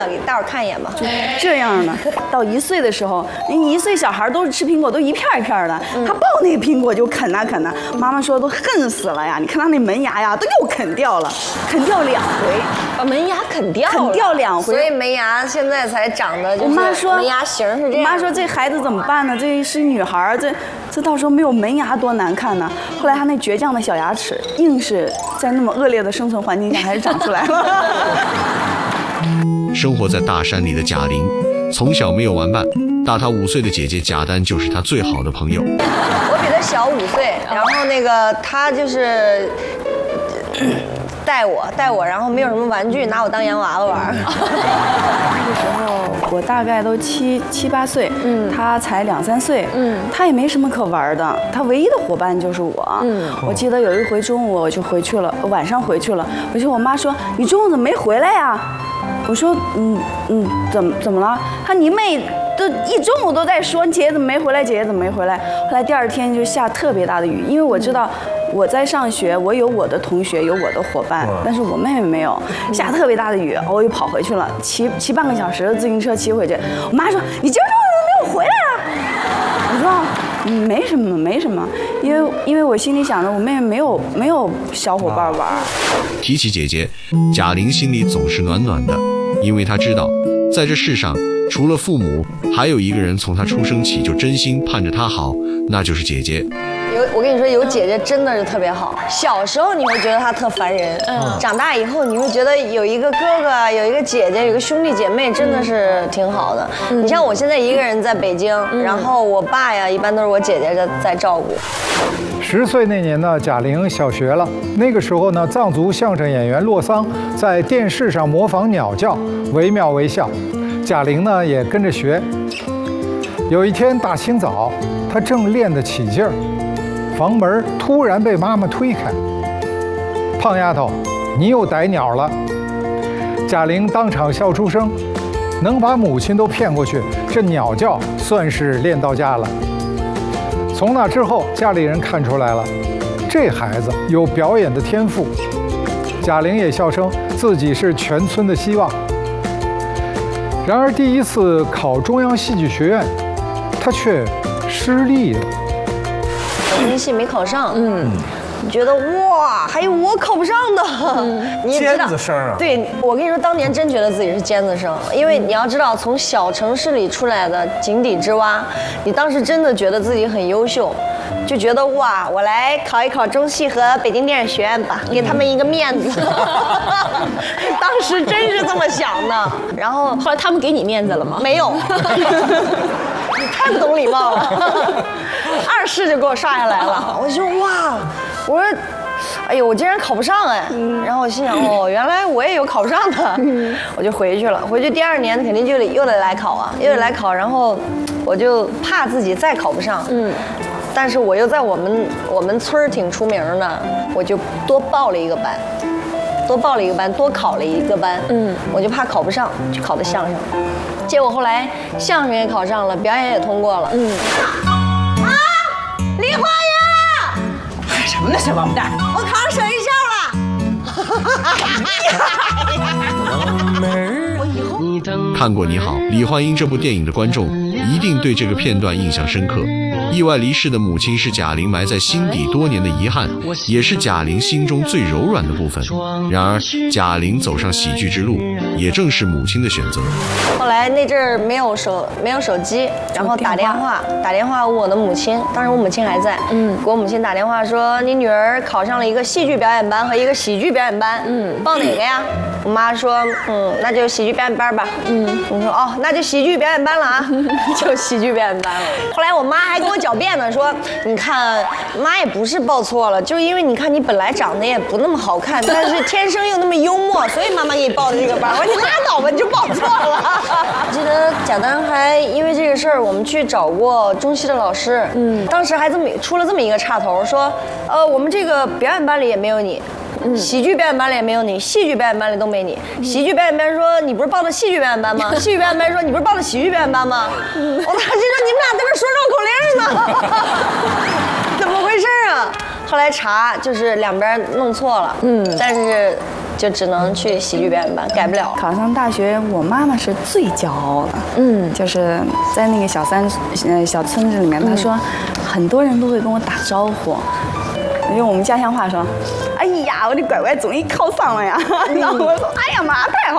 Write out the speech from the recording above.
给大伙看一眼吧。 就这样的，到1岁的时候，人1岁小孩都是吃苹果，都一片一片的，他抱那个苹果就啃呐啃呐。妈妈说都恨死了呀！你看他那门牙呀，都又啃掉了，啃掉2回， 把门牙啃掉了， 啃掉2回。 所以门牙现在才长得就是我妈说门牙形是这样。 我妈说这孩子怎么办呢？这是女孩，这到时候没有门牙多难看呢。后来她那倔强的小牙齿，硬是在那么恶劣的生存环境下还是长出来了。 生活在大山里的贾玲，从小没有玩伴，大她5岁的姐姐贾丹就是她最好的朋友。 我比她小5岁，然后那个她就是带我，然后没有什么玩具，拿我当洋娃娃玩。 那个时候我大概都7、8岁，他才2、3岁，他也没什么可玩的，他唯一的伙伴就是我。我记得有一回中午我就回去了，晚上回去了，我妈说你中午怎么没回来呀？我说怎么了？她你妹都一中午都在说姐姐怎么没回来，姐姐怎么没回来。后来第2天就下特别大的雨，因为我知道我在上学，我有我的同学，有我的伙伴，但是我妹妹没有。下特别大的雨，我又跑回去了，骑半个小时的自行车骑回去。我妈说你今儿中午怎么没有回来啊？我说没什么，因为我心里想着我妹妹没有小伙伴玩。 提起姐姐，贾玲心里总是暖暖的，因为她知道，在这世上除了父母，还有一个人从她出生起就真心盼着她好，那就是姐姐。 我跟你说，有姐姐真的是特别好。小时候你会觉得她特烦人，长大以后你会觉得有一个哥哥，有一个姐姐，有一个兄弟姐妹，真的是挺好的。你像我现在一个人在北京，然后我爸呀，一般都是我姐姐在照顾。 10岁那年呢，贾玲小学了。那个时候呢，藏族相声演员洛桑在电视上模仿鸟叫，惟妙惟肖。贾玲呢也跟着学。有一天大清早，她正练得起劲儿，房门突然被妈妈推开。胖丫头，你又逮鸟了！贾玲当场笑出声，能把母亲都骗过去，这鸟叫算是练到家了。从那之后，家里人看出来了，这孩子有表演的天赋。贾玲也笑称自己是全村的希望。然而第1次考中央戏剧学院，她却失利了。 北京戏没考上，你觉得哇，还有我考不上的，你也知道尖子生啊！ 对，我跟你说，当年真觉得自己是尖子生，因为你要知道，从小城市里出来的井底之蛙，你当时真的觉得自己很优秀，就觉得哇，我来考一考中戏和北京电影学院吧，给他们一个面子。当时真是这么想的。然后后来他们给你面子了吗？ 没有。你太不懂礼貌了，2试就给我刷下来了。我就说哇，我说，哎呦，我竟然考不上哎！然后我心想，哦，原来我也有考不上的，我就回去了。回去第2年肯定就又得来考啊，又得来考。然后我就怕自己再考不上，但是我又在我们村挺出名的，我就多报了一个班，多考了一个班，我就怕考不上，就考的相声。结果后来相声也考上了，表演也通过了。梨花呀！ 什么那小王八蛋！ 我考上省艺校看过《你好，李焕英》这部电影的观众一定对这个片段印象深刻。意外离世的母亲是贾玲埋在心底多年的遗憾，也是贾玲心中最柔软的部分。然而，贾玲走上喜剧之路，也正是母亲的选择。 后来那阵儿没有手机，然后打电话问我的母亲，当时我母亲还在，给我母亲打电话说你女儿考上了一个戏剧表演班和一个喜剧表演班，报哪个呀？我妈说，那就喜剧表演班吧。我说哦，那就喜剧表演班了啊，就喜剧表演班了。后来我妈还给我狡辩呢，说你看妈也不是报错了，就是因为你看你本来长得也不那么好看，但是天生又那么幽默，所以妈妈给你报的这个班。我说你拉倒吧，你就报错了。记得贾丹还因为这个事儿，我们去找过中戏的老师，当时还出了这么一个岔头，说我们这个表演班里也没有你。喜剧表演班里也没有你，戏剧表演班里都没你。喜剧表演班说你不是报的戏剧表演班吗？戏剧表演班说你不是报的喜剧表演班吗？我当时就说你们俩在这说绕口令呢，怎么回事啊？后来查就是两边弄错了，但是就只能去喜剧表演班，改不了了。 考上大学，我妈妈是最骄傲的。就是在那个小村子里面，她说很多人都会跟我打招呼，用我们家乡话说：“哎呀，我的乖乖终于考上了呀！”然后我说：“哎呀妈，太好